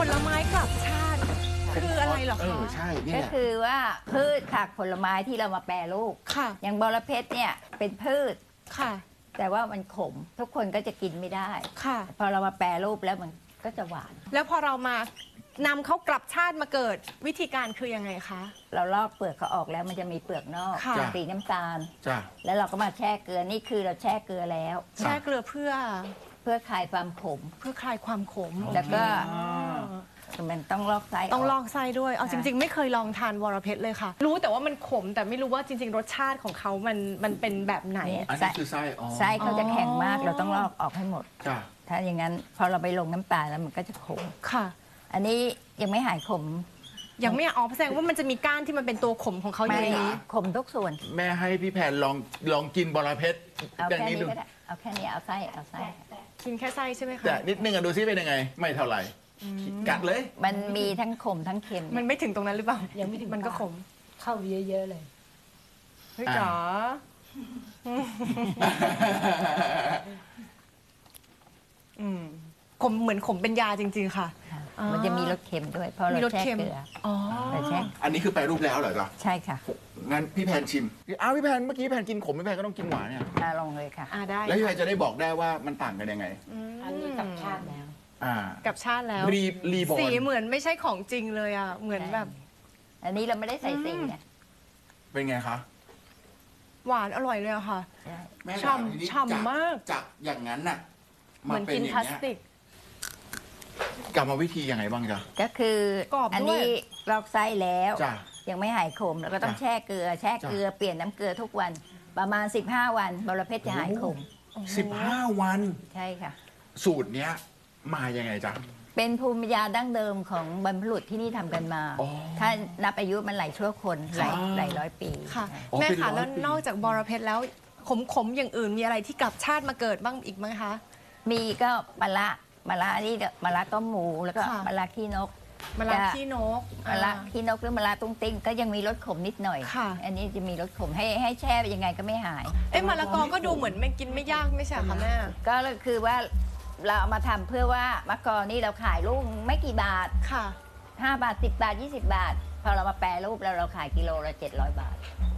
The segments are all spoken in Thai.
ลไม้กลับชาติคืออะไรเหรอคะใช่นี่ก็คือว่าพืชผักผลไม้ที่เรามาแปรรูปอย่างบอระเพ็ดเนี่ยเป็นพืชแต่ว่ามันขมทุกคนก็จะกินไม่ได้พอเรามาแปรรูปแล้วมันก็จะหวานแล้วพอเรามานำเขากลับชาติมาเกิดวิธีการคือยังไงคะเราลอกเปลือกเขาออกแล้วมันจะมีเปลือกนอกสีน้ำตาลแล้วเราก็มาแช่เกลือนี่คือเราแช่เกลือแล้วแช่เกลือเพื่อคลายความขมคลายความขมแล้วก็มันต้องลอกไส้ด้วยเอาจริงๆไม่เคยลองทานวรเพชรเลยค่ะรู้แต่ว่ามันขมแต่ไม่รู้ว่าจริงๆรสชาติของเขามันเป็นแบบไหนอันนี้คือไส้เขาจะแข็งมากเราต้องลอกออกให้หมดถ้าอย่างนั้นพอเราไปลงน้ำตาลแล้วมันก็จะขมค่ะอันนี้ยังไม่หายขมยังไม่แสดงว่ามันจะมีก้านที่มันเป็นตัวขมของเขาอยู่ในนี้ขมทุกส่วนแม่ให้พี่แพนลองกินบอระเพ็ดอย่างนี้ดูเอาแค่นี้เอาไส้กินแค่ไส้ใช่ไหมคะแต่นิดนึงดูซิเป็นยังไงไม่เท่าไหร่กัดเลยมันมีทั้งขมทั้งเค็มมันไม่ถึงตรงนั้นหรือเปล่ายังไม่ถึงมันก็ขมเข้าเยอะๆเลยเฮ้ยจ๋าขมเหมือนขมเป็นยาจริงๆค่ะมันจะมีรสเค็มด้วยเพราะเราแช่เกลืออันนี้คือแปรรูปแล้วเหรอจ๊ะใช่ค่ะงั้นพี่แพนชิมพี่แพนเมื่อกี้แพนกินขมพี่แพนก็ต้องกินหวานเนี่ยลองเลยค่ะได้แล้วพี่แพนจะได้บอกได้ว่ามันต่างกันยังไงอันนี้กับชาติแล้วกับชาติแล้วรีบอลสีเหมือนไม่ใช่ของจริงเลยอ่ะเหมือนแบบอันนี้เราไม่ได้ใส่สีเนี่ยเป็นไงคะหวานอร่อยเลยค่ะฉ่ำมากจากอย่างนั้นน่ะเหมือนกินพลาสติกกลับมาวิธียังไงบ้างจ๊ะก็คืออันนี้ลอกไส้แล้วยังไม่หายขมแล้วก็ต้องแช่เกลือเปลี่ยนน้ำเกลือทุกวันประมาณ15 วันบอระเพ็ดจะหายขม 15 วันใช่ค่ะสูตรเนี้ยมายังไงจ๊ะเป็นภูมิปัญญาดั้งเดิมของบรรพบุรุษที่นี่ทำกันมาถ้านับอายุมันหลายชั่วคนหลายร้อยปีค่ะแม่ค่ะแล้วนอกจากบอระเพ็ดแล้วขมอย่างอื่นมีอะไรที่กลับชาติมาเกิดบ้างอีกไหมคะมีก็มะระนี่มะระต้มหมูแล้วก็มะระขี้นกมะระขี้นกหรือมะระตุ้งติ้งก็ยังมีรสขมนิดหน่อยอันนี้จะมีรสขมให้แช่ยังไงก็ไม่หายมะละกอก็ดูเหมือนมันกินไม่ยากไม่ใช่คะแม่ก็คือว่าเราเอามาทำเพื่อว่ามะกอกนี่เราขายลูกไม่กี่บาทค่ะ 5 บาท10 บาท20 บาทพอเรามาแปรรูปแล้วเราขายกิโลละ700 บาท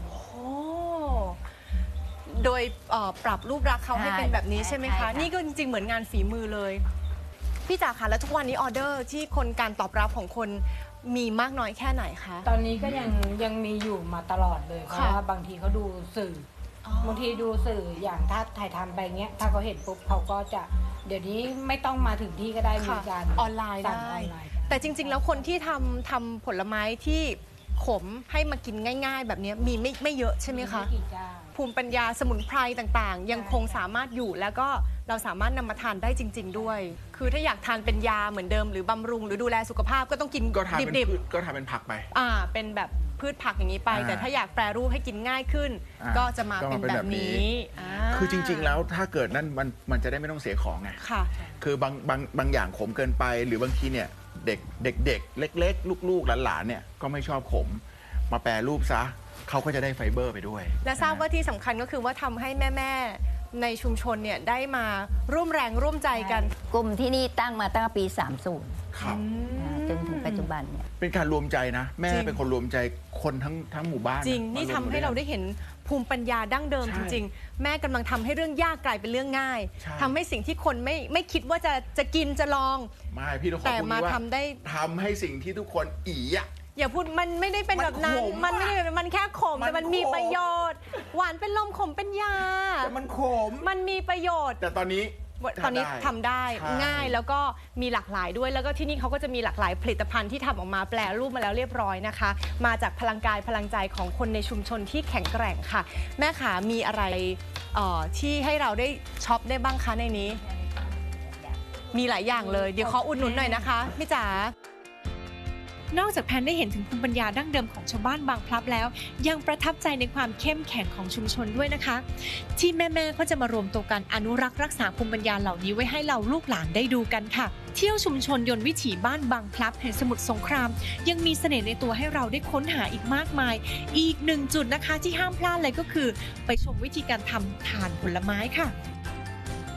โดยปรับรูปลักษณ์เขาให้เป็นแบบนี้ใช่ไหมคะนี่ก็จริงๆเหมือนงานฝีมือเลยพี่จ๋าคะแล้วทุกวันนี้ออเดอร์ที่การตอบรับของคนมีมากน้อยแค่ไหนคะตอนนี้ก็ยังมีอยู่มาตลอดเลยเพราะว่าบางทีเขาดูสื่อบางทีดูสื่ออย่างถ้าถ่ายทำไปเงี้ยถ้าเขาเห็นปุ๊บเขาก็จะเดี๋ยวนี้ไม่ต้องมาถึงที่ก็ได้มีการออนไลน์ได้แต่จริงๆแล้วคนที่ทำผลไม้ที่ขมให้มากินง่ายๆแบบนี้มีไม่เยอะใช่ไหมคะภูมิปัญญาสมุนไพรต่างๆยังคงสามารถอยู่แล้วก็เราสามารถนำมาทานได้จริงๆด้วยคือถ้าอยากทานเป็นยาเหมือนเดิมหรือบำรุงหรือดูแลสุขภาพก็ต้องกินดิบๆก็ทานเป็นผักไปเป็นแบบพืชผักอย่างนี้ไปแต่ถ้าอยากแปรรูปให้กินง่ายขึ้นก็จะมาเป็นแบบนี้คือจริงๆแล้วถ้าเกิดนั่นมันจะได้ไม่ต้องเสียของไงคือบางอย่างขมเกินไปหรือบางทีเนี่ยเด็กเล็กๆลูกๆหลานๆเนี่ยก็ไม่ชอบขมมาแปรรูปซะเขาก็จะได้ไฟเบอร์ไปด้วยและทราบว่าที่สำคัญก็คือว่าทำให้แม่ๆในชุมชนเนี่ยได้มาร่วมแรงร่วมใจกันกลุ่มที่นี่ตั้งมาตั้งปี30 ครับจนถึงปัจจุบันเนี่ยเป็นการรวมใจนะแม่เป็นคนรวมใจคนทั้งหมู่บ้านจริงนี่ทำให้เราได้เห็นภูมิปัญญาดั้งเดิมจริงๆแม่กำลังทำให้เรื่องยากกลายเป็นเรื่องง่ายทำให้สิ่งที่คนไม่คิดว่าจะกินจะลองไม่พี่ต้องขอบคุณว่าทำให้สิ่งที่ทุกคนอย่าพูดมันไม่ได้เป็นแบบนั้นมันไม่ได้มันแค่ขมแต่มันมีประโยชน์หวานเป็นลมขมเป็นยาแต่มันขมมันมีประโยชน์แต่ตอนนี้ทำได้ง่ายแล้วก็มีหลากหลายด้วยแล้วก็ที่นี่เขาก็จะมีหลากหลายผลิตภัณฑ์ที่ทำออกมาแปรรูปมาแล้วเรียบร้อยนะคะมาจากพลังกายพลังใจของคนในชุมชนที่แข็งแกร่งค่ะแม่ขามีอะไรที่ให้เราได้ช็อปได้บ้างคะในนี้มีหลายอย่างเลยเดี๋ยวขออุดหนุนหน่อยนะคะพี่จ๋านอกจากแพนได้เห็นถึงภูมิปัญญาดั้งเดิมของชาวบ้านบางพลับแล้วยังประทับใจในความเข้มแข็งของชุมชนด้วยนะคะที่แม่ๆก็จะมารวมตัวกันอนุรักษ์รักษาภูมิปัญญาเหล่านี้ไว้ให้เราลูกหลานได้ดูกันค่ะเที่ยวชุมชนยนต์วิถีบ้านบางพลับแห่งสมุทรสงครามยังมีเสน่ห์ในตัวให้เราได้ค้นหาอีกมากมายอีกหนึ่งจุดนะคะที่ห้ามพลาดเลยก็คือไปชมวิธีการทำถ่านผลไม้ค่ะ